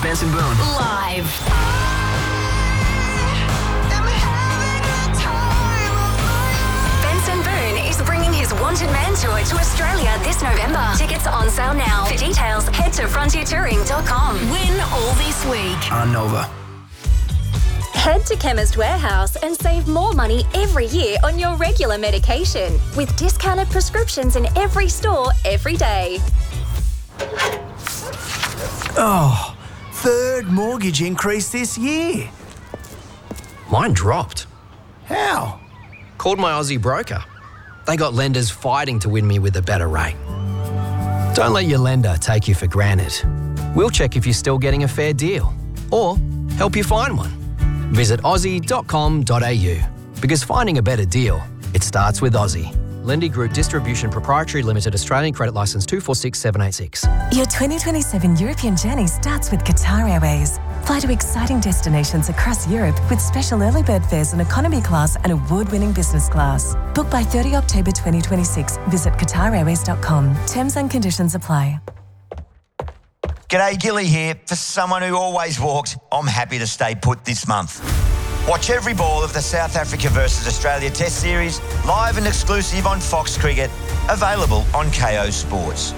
Benson Boone. Live. Benson Boone is bringing his Wanted Man tour to Australia this November. Tickets are on sale now. For details, head to frontiertouring.com. Win all this week. On Nova. Head to Chemist Warehouse and save more money every year on your regular medication with discounted prescriptions in every store every day. Oh, third mortgage increase this year. Mine dropped. How? Called my Aussie broker. They got lenders fighting to win me with a better rate. Don't let your lender take you for granted. We'll check if you're still getting a fair deal or help you find one. Visit aussie.com.au because finding a better deal, it starts with Aussie. Lendy Group Distribution Proprietary Limited, Australian Credit Licence 246786. Your 2027 European journey starts with Qatar Airways. Fly to exciting destinations across Europe with special early bird fares in economy class and award-winning business class. Book by 30 October 2026. Visit QatarAirways.com. Terms and conditions apply. G'day, Gilly here. For someone who always walks, I'm happy to stay put this month. Watch every ball of the South Africa versus Australia Test Series, live and exclusive on Fox Cricket, available on KO Sports.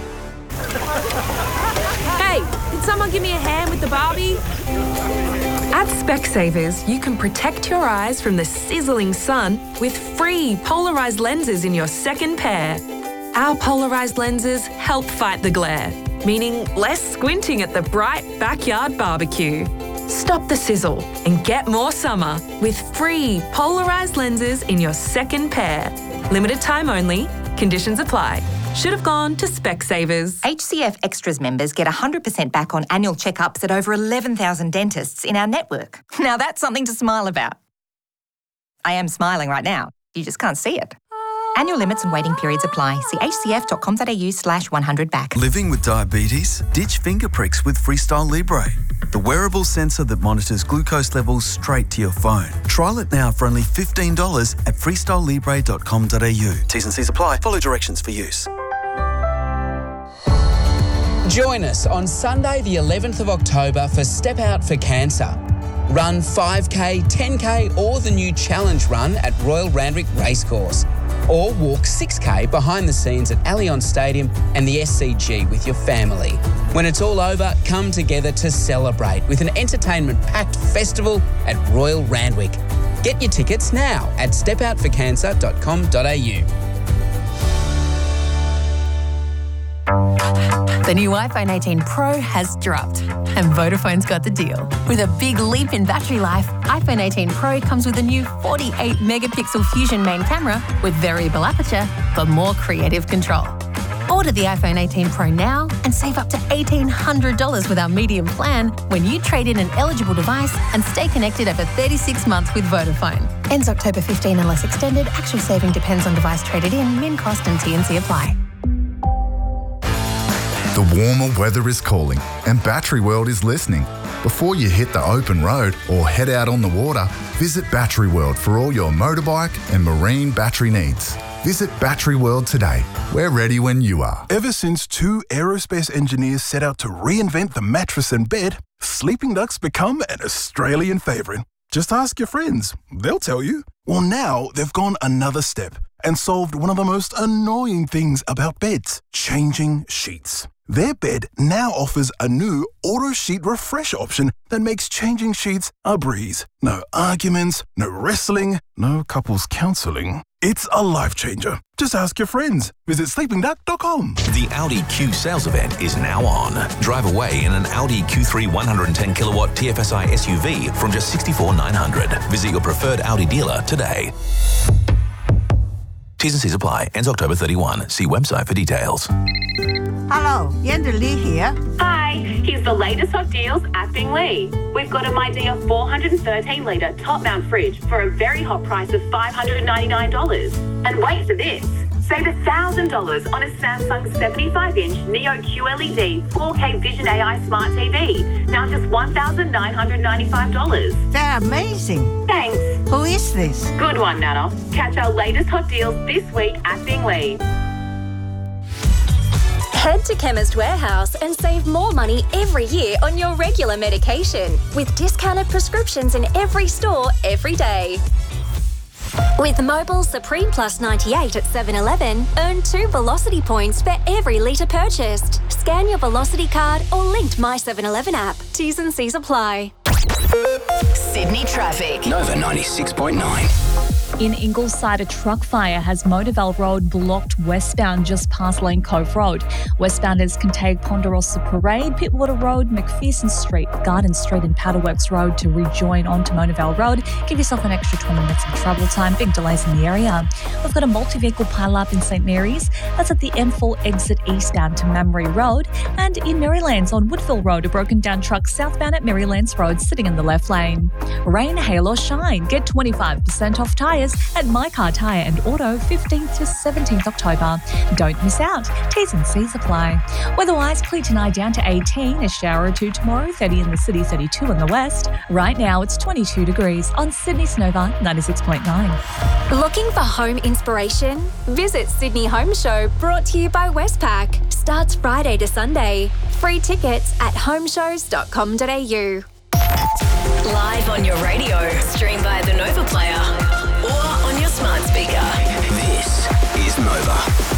Hey, did someone give me a hand with the Barbie? At Specsavers, you can protect your eyes from the sizzling sun with free polarised lenses in your second pair. Our polarised lenses help fight the glare, meaning less squinting at the bright backyard barbecue. Stop the sizzle and get more summer with free polarised lenses in your second pair. Limited time only. Conditions apply. Should have gone to Specsavers. HCF Extras members get 100% back on annual checkups at over 11,000 dentists in our network. Now that's something to smile about. I am smiling right now. You just can't see it. Annual limits and waiting periods apply. See hcf.com.au/100back. Living with diabetes? Ditch finger pricks with Freestyle Libre, the wearable sensor that monitors glucose levels straight to your phone. Trial it now for only $15 at freestylelibre.com.au. T's and C's apply. Follow directions for use. Join us on Sunday the 11th of October for Step Out for Cancer. Run 5K, 10K or the new Challenge Run at Royal Randwick Racecourse. Or walk 6K behind the scenes at Allianz Stadium and the SCG with your family. When it's all over, come together to celebrate with an entertainment-packed festival at Royal Randwick. Get your tickets now at stepoutforcancer.com.au. The new iPhone 18 Pro has dropped, and Vodafone's got the deal. With a big leap in battery life, iPhone 18 Pro comes with a new 48-megapixel Fusion main camera with variable aperture for more creative control. Order the iPhone 18 Pro now and save up to $1,800 with our medium plan when you trade in an eligible device and stay connected over 36 months with Vodafone. Ends October 15 unless extended. Actual saving depends on device traded in. Min cost and T&C apply. The warmer weather is calling and Battery World is listening. Before you hit the open road or head out on the water, visit Battery World for all your motorbike and marine battery needs. Visit Battery World today. We're ready when you are. Ever since two aerospace engineers set out to reinvent the mattress and bed, Sleeping Duck's become an Australian favourite. Just ask your friends. They'll tell you. Well, now they've gone another step and solved one of the most annoying things about beds, changing sheets. Their bed now offers a new auto sheet refresh option that makes changing sheets a breeze. No arguments, no wrestling, no couples counselling. It's a life changer. Just ask your friends. Visit sleepingduck.com. The Audi Q sales event is now on. Drive away in an Audi Q3 110 kilowatt TFSI SUV from just $64,900. Visit your preferred Audi dealer today. T's and C's apply. Ends October 31. See website for details. Hello, Yenda Lee here. Hi, here's the latest hot deals at Binglee. We've got a Midea 413-litre top-mount fridge for a very hot price of $599. And wait for this. Save $1,000 on a Samsung 75-inch Neo QLED 4K Vision AI Smart TV. Now just $1,995. They're amazing. Thanks. Who is this? Good one, Nana. Catch our latest hot deals this week at Binglee. Head to Chemist Warehouse and save more money every year on your regular medication with discounted prescriptions in every store every day. With Mobile Supreme Plus 98 at 7-Eleven, earn 2 Velocity points for every litre purchased. Scan your Velocity card or linked My 7-Eleven app. T's and C's apply. Sydney traffic. Nova 96.9. In Ingleside, a truck fire has Motorvale Road blocked westbound just past Lane Cove Road. Westbounders can take Ponderosa Parade, Pittwater Road, McPherson Street, Garden Street and Powderworks Road to rejoin onto Motorvale Road. Give yourself an extra 20 minutes of travel time. Big delays in the area. We've got a multi-vehicle pile-up in St Mary's. That's at the M4 exit eastbound to Mamre Road. And in Marylands on Woodville Road, a broken down truck southbound at Marylands Road sitting in the left lane. Rain, hail or shine. Get 25% off tyres at My Car Tyre and Auto 15th to 17th October. Don't miss out. T's and C's apply. Weatherwise, clear tonight down to 18, a shower or two tomorrow, 30 in the city, 32 in the west. Right now it's 22 degrees on Sydney's Nova 96.9. Looking for home inspiration? Visit Sydney Home Show, brought to you by Westpac. Starts Friday to Sunday. Free tickets at homeshows.com.au. Live on your radio, stream via the Nova Player or on your smart speaker. This is Nova.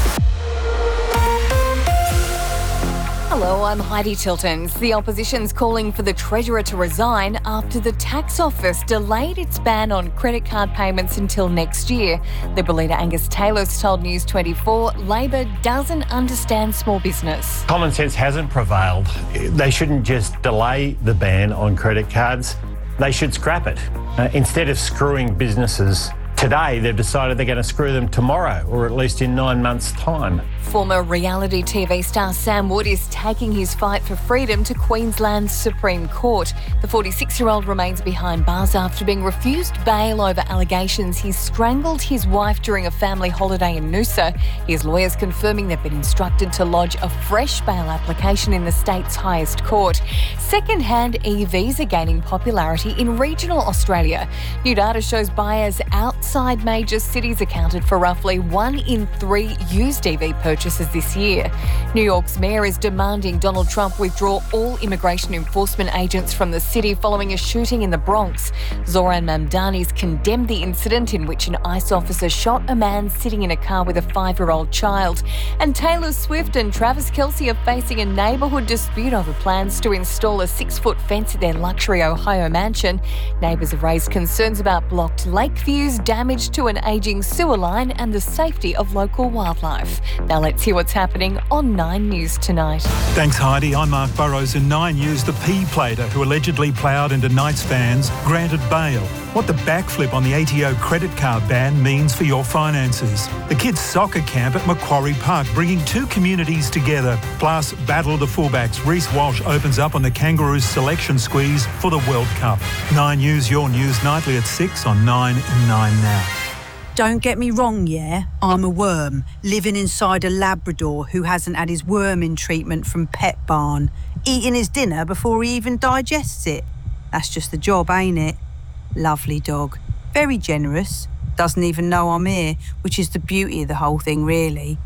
Hello, I'm Heidi Tiltons. The opposition's calling for the Treasurer to resign after the tax office delayed its ban on credit card payments until next year. Liberal leader Angus Taylor's told News 24 Labor doesn't understand small business. Common sense hasn't prevailed. They shouldn't just delay the ban on credit cards. They should scrap it. Instead of screwing businesses today, they've decided they're going to screw them tomorrow, or at least in 9 months' time. Former reality TV star Sam Wood is taking his fight for freedom to Queensland's Supreme Court. The 46-year-old remains behind bars after being refused bail over allegations he strangled his wife during a family holiday in Noosa. His lawyers confirming they've been instructed to lodge a fresh bail application in the state's highest court. Second-hand EVs are gaining popularity in regional Australia. New data shows buyers outside major cities accounted for roughly 1 in 3 used EV purchases this year. New York's mayor is demanding Donald Trump withdraw all immigration enforcement agents from the city following a shooting in the Bronx. Zoran Mamdani's condemned the incident in which an ICE officer shot a man sitting in a car with a 5-year-old child. And Taylor Swift and Travis Kelce are facing a neighbourhood dispute over plans to install a 6-foot fence at their luxury Ohio mansion. Neighbours have raised concerns about blocked lake views, damage to an ageing sewer line and the safety of local wildlife. Now let's hear what's happening on 9 News tonight. Thanks, Heidi. I'm Mark Burrows. In 9 News, the P-plater who allegedly ploughed into Knights fans granted bail. What the backflip on the ATO credit card ban means for your finances. The kids' soccer camp at Macquarie Park bringing 2 communities together. Plus, Battle of the Fullbacks. Reece Walsh opens up on the Kangaroos selection squeeze for the World Cup. 9 News, your news nightly at 6 on 9 and 9 Now. Don't get me wrong, yeah? I'm a worm, living inside a Labrador who hasn't had his worming treatment from Pet Barn, eating his dinner before he even digests it. That's just the job, ain't it? Lovely dog. Very generous. Doesn't even know I'm here, which is the beauty of the whole thing, really.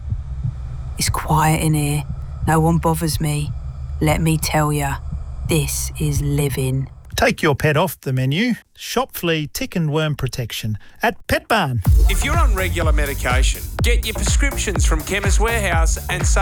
It's quiet in here. No one bothers me. Let me tell ya, this is living. Take your pet off the menu. Shop flea, tick and worm protection at Pet Barn. If you're on regular medication, get your prescriptions from Chemist Warehouse and save